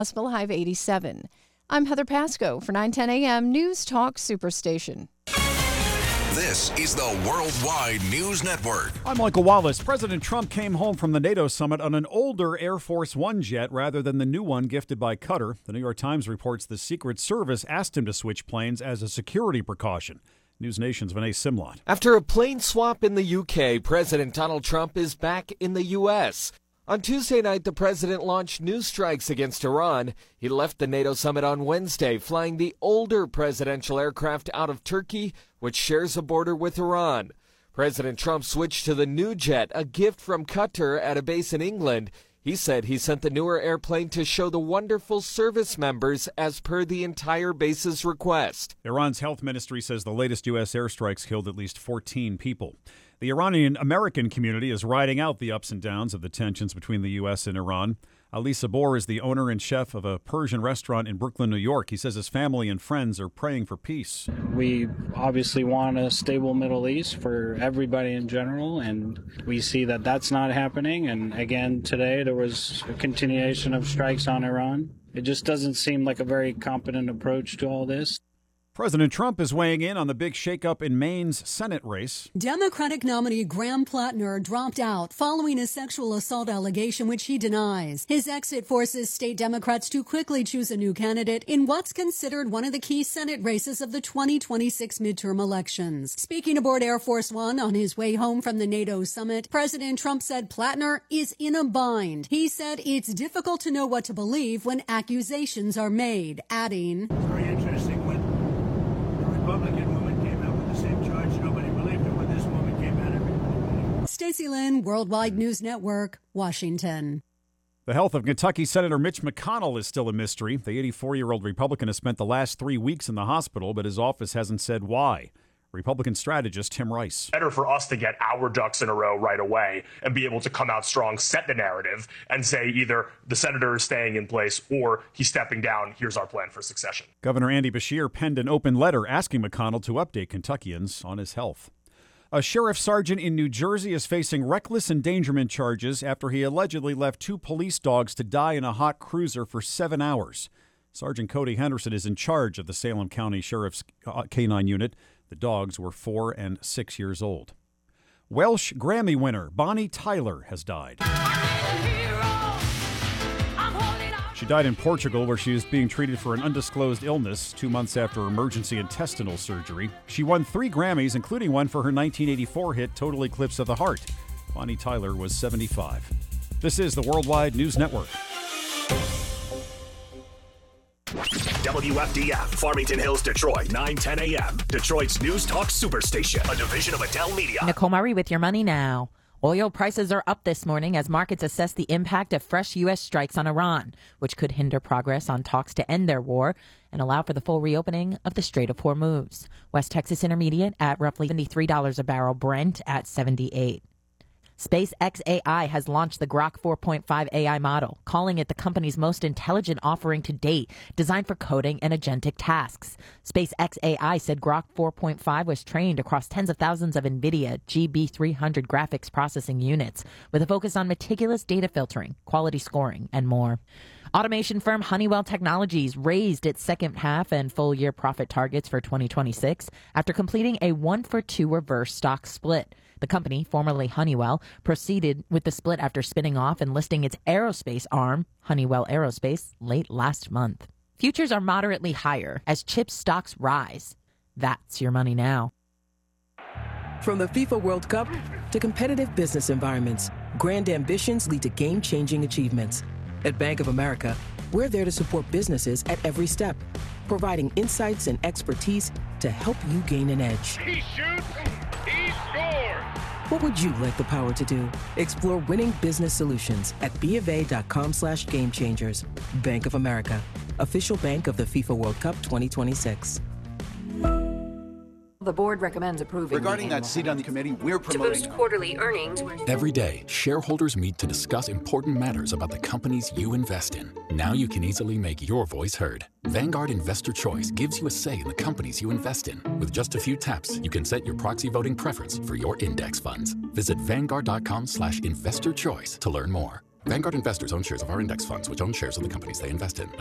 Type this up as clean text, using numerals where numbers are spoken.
Gospel Hive 87. I'm Heather Pasco for 910 a.m. News Talk Superstation. This is the Worldwide News Network. I'm Michael Wallace. President Trump came home from the NATO summit on an older Air Force One jet rather than the new one gifted by Qatar. The New York Times reports the Secret Service asked him to switch planes as a security precaution. News Nation's Vinay Simlot. After a plane swap in the UK, President Donald Trump is back in the U.S. On Tuesday night, the president launched new strikes against Iran. He left the NATO summit on Wednesday, flying the older presidential aircraft out of Turkey, which shares a border with Iran. President Trump switched to the new jet, a gift from Qatar at a base in England. He said he sent the newer airplane to show the wonderful service members as per the entire base's request. Iran's health ministry says the latest U.S. airstrikes killed at least 14 people. The Iranian-American community is riding out the ups and downs of the tensions between the U.S. and Iran. Ali Sabor is the owner and chef of a Persian restaurant in Brooklyn, New York. He says his family and friends are praying for peace. We obviously want a stable Middle East for everybody in general, and we see that that's not happening. And again, today there was a continuation of strikes on Iran. It just doesn't seem like a very competent approach to all this. President Trump is weighing in on the big shakeup in Maine's Senate race. Democratic nominee Graham Plattner dropped out following a sexual assault allegation, which he denies. His exit forces state Democrats to quickly choose a new candidate in what's considered one of the key Senate races of the 2026 midterm elections. Speaking aboard Air Force One on his way home from the NATO summit, President Trump said Plattner is in a bind. He said it's difficult to know what to believe when accusations are made, adding, "Very interesting when Republican woman came out with the same charge. Nobody believed it. When this woman came out, everybody believed it." Stacey Lynn, Worldwide News Network, Washington. The health of Kentucky Senator Mitch McConnell is still a mystery. The 84-year-old Republican has spent the last 3 weeks in the hospital, but his office hasn't said why. Republican strategist Tim Rice. Better for us to get our ducks in a row right away and be able to come out strong, set the narrative, and say either the senator is staying in place or he's stepping down. Here's our plan for succession. Governor Andy Beshear penned an open letter asking McConnell to update Kentuckians on his health. A sheriff sergeant in New Jersey is facing reckless endangerment charges after he allegedly left 2 police dogs to die in a hot cruiser for 7 hours. Sergeant Cody Henderson is in charge of the Salem County Sheriff's K-9 unit. The dogs were 4 and 6 years old. Welsh Grammy winner Bonnie Tyler has died. She died in Portugal, where she was being treated for an undisclosed illness 2 months after emergency intestinal surgery. She won 3 Grammys, including one for her 1984 hit Total Eclipse of the Heart. Bonnie Tyler was 75. This is the Worldwide News Network. WFDF, Farmington Hills, Detroit, 910 a.m. Detroit's News Talk Superstation, a division of Adele Media. Nicole Murray with your money now. Oil prices are up this morning as markets assess the impact of fresh U.S. strikes on Iran, which could hinder progress on talks to end their war and allow for the full reopening of the Strait of Hormuz. West Texas Intermediate at roughly $73 a barrel, Brent at $78. SpaceX AI has launched the Grok 4.5 AI model, calling it the company's most intelligent offering to date, designed for coding and agentic tasks. SpaceX AI said Grok 4.5 was trained across tens of thousands of NVIDIA GB300 graphics processing units, with a focus on meticulous data filtering, quality scoring, and more. Automation firm Honeywell Technologies raised its second half and full year profit targets for 2026 after completing a 1-for-2 reverse stock split. The company, formerly Honeywell, proceeded with the split after spinning off and listing its aerospace arm, Honeywell Aerospace, late last month. Futures are moderately higher as chip stocks rise. That's your money now. From the FIFA World Cup to competitive business environments, grand ambitions lead to game-changing achievements. At Bank of America, we're there to support businesses at every step, providing insights and expertise to help you gain an edge. He shoots, he scores! What would you like the power to do? Explore winning business solutions at BofA.com/gamechangers. Bank of America, official bank of the FIFA World Cup 2026. The board recommends approving. Regarding that seat on the committee, we're promoting. To boost quarterly earnings. Every day, shareholders meet to discuss important matters about the companies you invest in. Now you can easily make your voice heard. Vanguard Investor Choice gives you a say in the companies you invest in. With just a few taps, you can set your proxy voting preference for your index funds. Visit Vanguard.com/investor choice to learn more. Vanguard investors own shares of our index funds, which own shares of the companies they invest in.